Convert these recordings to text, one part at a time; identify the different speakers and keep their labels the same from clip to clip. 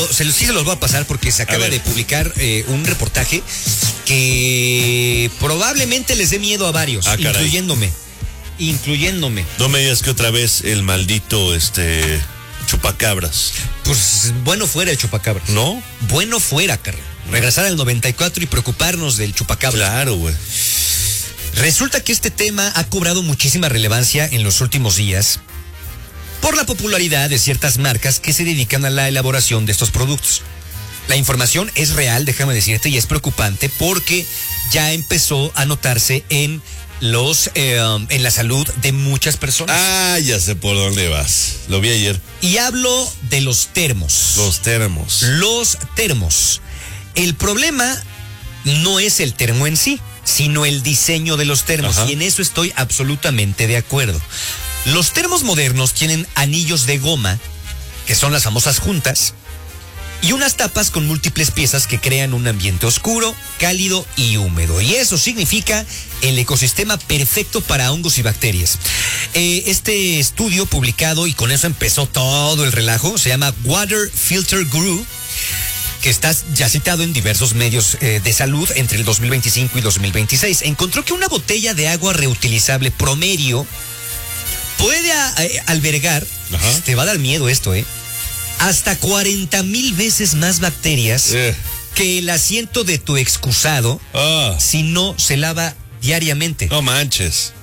Speaker 1: Sí se los voy a pasar porque se acaba de publicar un reportaje que probablemente les dé miedo a varios, incluyéndome.
Speaker 2: No me digas que otra vez el maldito chupacabras.
Speaker 1: Pues bueno fuera el chupacabras.
Speaker 2: ¿No?
Speaker 1: Bueno fuera, carnal. Regresar al 94 y preocuparnos del chupacabras.
Speaker 2: Claro, güey.
Speaker 1: Resulta que este tema ha cobrado muchísima relevancia en los últimos días por la popularidad de ciertas marcas que se dedican a la elaboración de estos productos. La información es real, déjame decirte, y es preocupante porque ya empezó a notarse en la salud de muchas personas.
Speaker 2: Ah, ya sé por dónde vas. Lo vi ayer.
Speaker 1: Y hablo de los termos.
Speaker 2: Los termos.
Speaker 1: El problema no es el termo en sí, sino el diseño de los termos. Ajá. Y en eso estoy absolutamente de acuerdo. Los termos modernos tienen anillos de goma, que son las famosas juntas, y unas tapas con múltiples piezas que crean un ambiente oscuro, cálido y húmedo. Y eso significa el ecosistema perfecto para hongos y bacterias. Este estudio publicado, y con eso empezó todo el relajo, se llama Water Filter Guru, que está ya citado en diversos medios de salud entre el 2025 y 2026. Encontró que una botella de agua reutilizable promedio puede albergar, te va a dar miedo esto, hasta 40,000 veces más bacterias que el asiento de tu excusado si no se lava diariamente.
Speaker 2: No manches.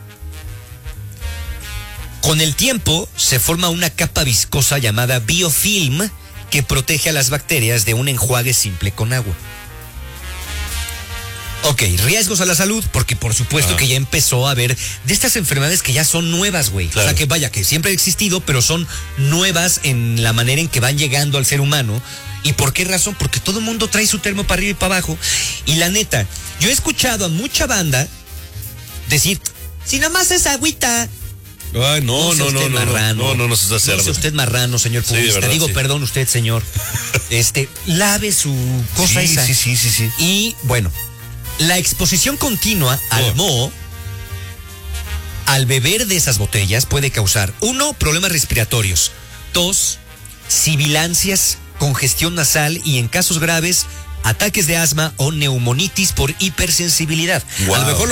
Speaker 1: Con el tiempo se forma una capa viscosa llamada biofilm que protege a las bacterias de un enjuague simple con agua. Ok, riesgos a la salud, porque por supuesto que ya empezó a haber de estas enfermedades que ya son nuevas, güey. Claro. O sea, que vaya, que siempre ha existido, pero son nuevas en la manera en que van llegando al ser humano. ¿Y por qué razón? Porque todo el mundo trae su termo para arriba y para abajo. Y la neta, yo he escuchado a mucha banda decir, si nomás es agüita.
Speaker 2: Ay, no se está cerdo.
Speaker 1: No sea usted marrano, señor publicista. Sí, digo, perdón, usted, señor. Lave su cosa esa.
Speaker 2: Sí.
Speaker 1: Y, bueno, la exposición continua al moho, al beber de esas botellas, puede causar, 1, problemas respiratorios, 2, sibilancias, congestión nasal y, en casos graves, ataques de asma o neumonitis por hipersensibilidad. Wow. A lo mejor